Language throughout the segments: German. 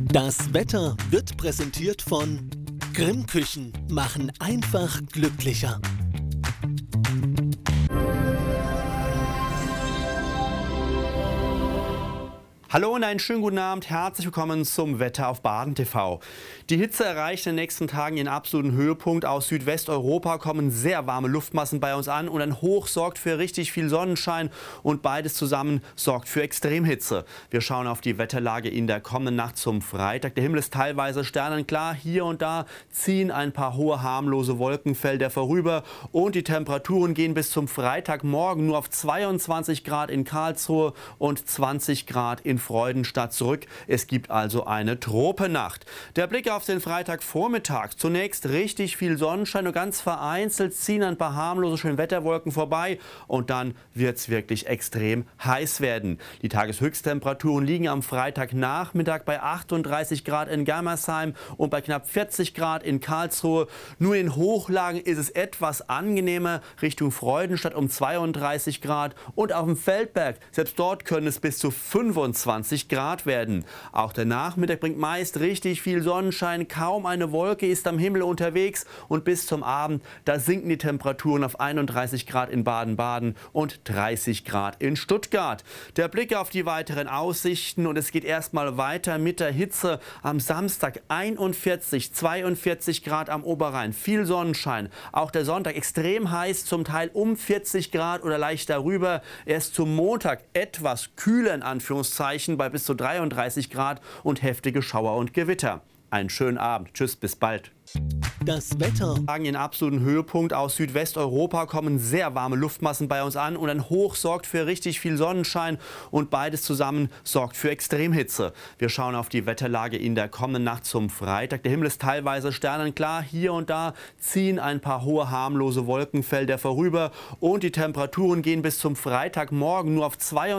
Das Wetter wird präsentiert von Grimm Küchen, machen einfach glücklicher. Hallo und einen schönen guten Abend, herzlich willkommen zum Wetter auf Baden TV. Die Hitze erreicht in den nächsten Tagen ihren absoluten Höhepunkt. Aus Südwesteuropa kommen sehr warme Luftmassen bei uns an und ein Hoch sorgt für richtig viel Sonnenschein und beides zusammen sorgt für Extremhitze. Wir schauen auf die Wetterlage in der kommenden Nacht zum Freitag. Der Himmel ist teilweise sternenklar, hier und da ziehen ein paar hohe harmlose Wolkenfelder vorüber und die Temperaturen gehen bis zum Freitagmorgen nur auf 22 Grad in Karlsruhe und 20 Grad in Freudenstadt zurück. Es gibt also eine Tropennacht. Der Blick auf den Freitagvormittag. Zunächst richtig viel Sonnenschein und ganz vereinzelt ziehen ein paar harmlose Schönwetterwolken vorbei und dann wird es wirklich extrem heiß werden. Die Tageshöchsttemperaturen liegen am Freitagnachmittag bei 38 Grad in Germersheim und bei knapp 40 Grad in Karlsruhe. Nur in Hochlagen ist es etwas angenehmer, Richtung Freudenstadt um 32 Grad und auf dem Feldberg, selbst dort können es bis zu 25 Grad werden. Auch der Nachmittag bringt meist richtig viel Sonnenschein, kaum eine Wolke ist am Himmel unterwegs und bis zum Abend, da sinken die Temperaturen auf 31 Grad in Baden-Baden und 30 Grad in Stuttgart. Der Blick auf die weiteren Aussichten und es geht erstmal weiter mit der Hitze. Am Samstag 41, 42 Grad am Oberrhein, viel Sonnenschein. Auch der Sonntag extrem heiß, zum Teil um 40 Grad oder leicht darüber. Erst zum Montag etwas kühler in Anführungszeichen bei bis zu 33 Grad und heftige Schauer und Gewitter. Einen schönen Abend. Tschüss, bis bald. Das Wetter. Den absoluten Höhepunkt. Aus Südwesteuropa kommen sehr warme Luftmassen bei uns an und ein Hoch sorgt für richtig viel Sonnenschein und beides zusammen sorgt für Extremhitze. Wir schauen auf die Wetterlage in der kommenden Nacht zum Freitag. Der Himmel ist teilweise sternenklar, hier und da ziehen ein paar hohe harmlose Wolkenfelder vorüber und die Temperaturen gehen bis zum Freitagmorgen nur auf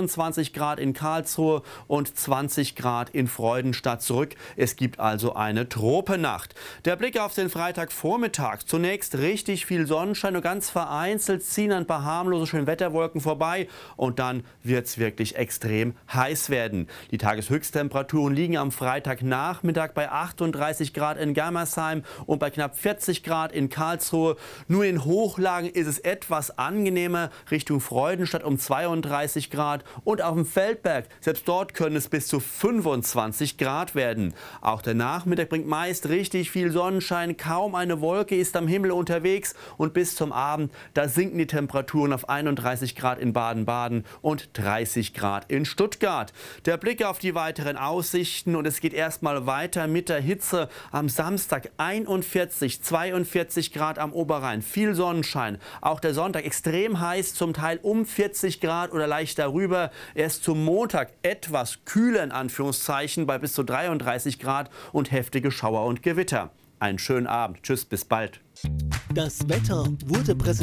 22 Grad in Karlsruhe und 20 Grad in Freudenstadt zurück. Es gibt also eine Tropennacht. Der Blick auf den Freitagvormittag. Zunächst richtig viel Sonnenschein und ganz vereinzelt ziehen ein paar harmlose Schönwetterwolken vorbei und dann wird es wirklich extrem heiß werden. Die Tageshöchsttemperaturen liegen am Freitagnachmittag bei 38 Grad in Germersheim und bei knapp 40 Grad in Karlsruhe. Nur in Hochlagen ist es etwas angenehmer, Richtung Freudenstadt um 32 Grad und auf dem Feldberg, selbst dort können es bis zu 25 Grad werden. Auch der Nachmittag bringt meist richtig viel Sonnenschein, kaum eine Wolke ist am Himmel unterwegs und bis zum Abend, da sinken die Temperaturen auf 31 Grad in Baden-Baden und 30 Grad in Stuttgart. Der Blick auf die weiteren Aussichten und es geht erstmal weiter mit der Hitze. Am Samstag 41, 42 Grad am Oberrhein, viel Sonnenschein. Auch der Sonntag extrem heiß, zum Teil um 40 Grad oder leicht darüber. Erst zum Montag etwas kühler in Anführungszeichen bei bis zu 33 Grad und heftige Schauer und Gewitter. Einen schönen Abend. Tschüss, bis bald. Das Wetter wurde präsentiert.